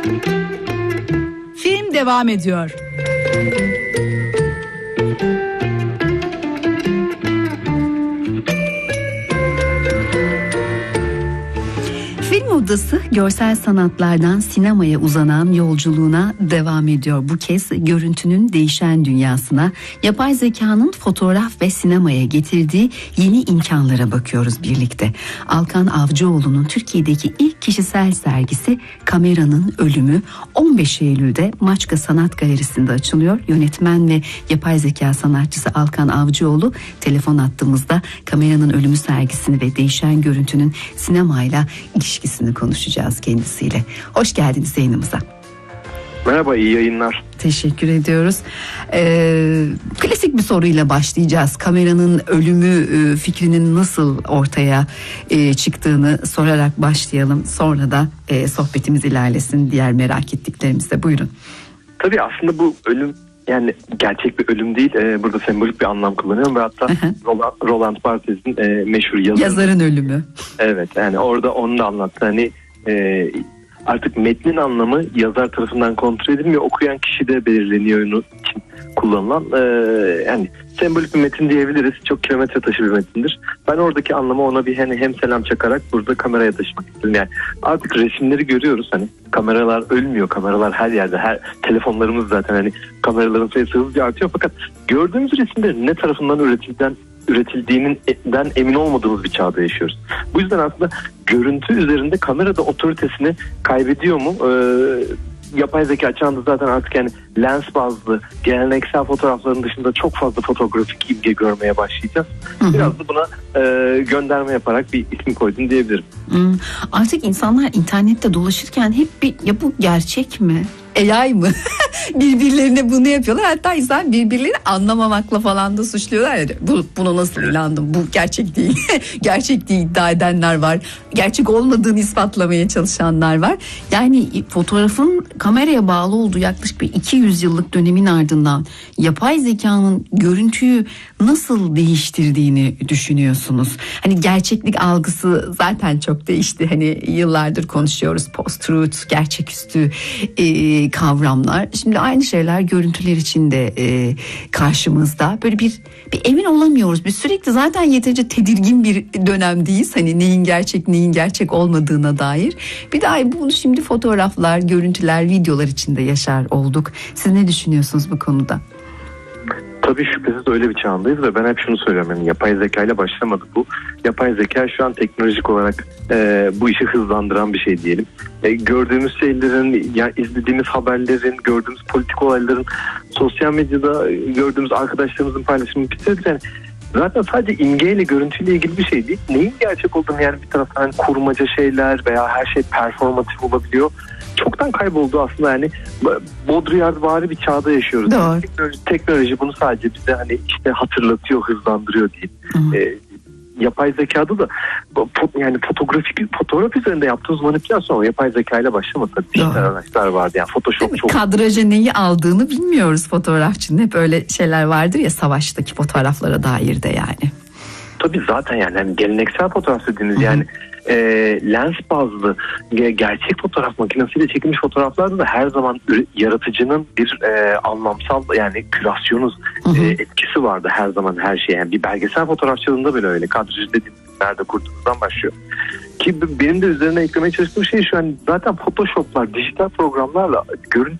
Film devam ediyor. Film Odası görsel sanatlardan sinemaya uzanan yolculuğuna devam ediyor. Bu kez görüntünün değişen dünyasına, yapay zekanın fotoğraf ve sinemaya getirdiği yeni imkanlara bakıyoruz birlikte. Alkan Avcıoğlu'nun Türkiye'deki ilk kişisel sergisi Kameranın Ölümü 15 Eylül'de Maçka Sanat Galerisi'nde açılıyor. Yönetmen ve yapay zeka sanatçısı Alkan Avcıoğlu telefon attığımızda Kameranın Ölümü sergisini ve değişen görüntünün sinemayla ilişkisini konuşacağız kendisiyle. Hoş geldiniz yayınımıza. Merhaba, iyi yayınlar. Teşekkür ediyoruz. Klasik bir soruyla başlayacağız. Kameranın ölümü fikrinin nasıl ortaya çıktığını sorarak başlayalım. Sonra da sohbetimiz ilerlesin diğer merak ettiklerimizle. Buyurun. Tabii aslında bu ölüm yani gerçek bir ölüm değil. Burada sembolik bir anlam kullanıyorum ve hatta Roland Barthes'in meşhur yazarın ölümü. Evet, yani orada onu da anlattı. Hani artık metnin anlamı yazar tarafından kontrol edilmiyor, okuyan kişi de belirleniyor onun için kullanılan yani sembolik bir metin diyebiliriz. Çok kilometre taşı bir metindir. Ben oradaki anlamı ona bir hem selam çakarak burada kameraya taşımak istedim. Yani artık resimleri görüyoruz, hani kameralar ölmüyor, kameralar her yerde, her telefonlarımız zaten hani kameraların sayısı hızlıca artıyor, fakat gördüğümüz resimlerin ne tarafından üretildiğinden emin olmadığımız bir çağda yaşıyoruz. Bu yüzden aslında görüntü üzerinde kamerada otoritesini kaybediyor mu? Yapay zeka çağında zaten artık yani lens bazlı geleneksel fotoğrafların dışında çok fazla fotoğrafik imge görmeye başlayacağız. Biraz da buna gönderme yaparak bir isim koydum diyebilirim. Artık insanlar internette dolaşırken hep ya bu gerçek mi? AI mı? Birbirlerine bunu yapıyorlar. Hatta insan birbirlerini anlamamakla falan da suçluyorlar ya. Buna nasıl inandım? Bu gerçek değil. Gerçek değil iddia edenler var. Gerçek olmadığını ispatlamaya çalışanlar var. Yani fotoğrafın kameraya bağlı olduğu yaklaşık bir 200 yıllık dönemin ardından yapay zekanın görüntüyü nasıl değiştirdiğini düşünüyorsunuz? Hani gerçeklik algısı zaten çok değişti. Hani yıllardır konuşuyoruz. Post-truth, gerçeküstü kavramlar. Şimdi aynı şeyler görüntüler için de karşımızda. Böyle bir emin olamıyoruz. Biz sürekli zaten yeterince tedirgin bir dönemdeyiz. Hani neyin gerçek olmadığına dair. Bir daha bunu şimdi fotoğraflar, görüntüler, videolar içinde yaşar olduk. Siz ne düşünüyorsunuz bu konuda? Tabii şüphesiz öyle bir çağındayız ve ben hep şunu söylüyorum, yani yapay zeka ile başlamadı bu. Yapay zeka şu an teknolojik olarak bu işi hızlandıran bir şey diyelim. Gördüğümüz şeylerin, yani izlediğimiz haberlerin, gördüğümüz politik olayların, sosyal medyada gördüğümüz arkadaşlarımızın paylaşımını bitirdik. Yani zaten sadece imgeyle, görüntüyle ilgili bir şey değil. Neyin gerçek olduğunu, yani bir taraftan kurmaca şeyler veya her şey performatif olabiliyor. Çoktan kayboldu aslında, yani Baudrillardvari bir çağda yaşıyoruz. Doğru. Teknoloji bunu sadece bize hani işte hatırlatıyor, hızlandırıyor diyeyim. Yapay zekada da yani fotoğraf üzerinde yaptığımız manipülasyon yapay zeka ile başlamadı. Dijital araçlar vardı, yani Photoshop çok. Kadraja neyi aldığını bilmiyoruz fotoğrafçının. Hep öyle şeyler vardır ya savaştaki fotoğraflara dair de yani. Tabii zaten yani geleneksel fotoğraf dediğiniz yani lens bazlı gerçek fotoğraf makinesiyle çekilmiş fotoğraflarda da her zaman yaratıcının bir anlamsal yani kürasyonu etkisi vardı her zaman her şeye. Yani bir belgesel fotoğrafçılığında bile öyle. Kadrajı dediğimiz nerede kurduğunuzdan başlıyor. Ki benim de üzerine eklemeye çalıştığım şey şu an zaten Photoshop'lar, dijital programlarla görüntü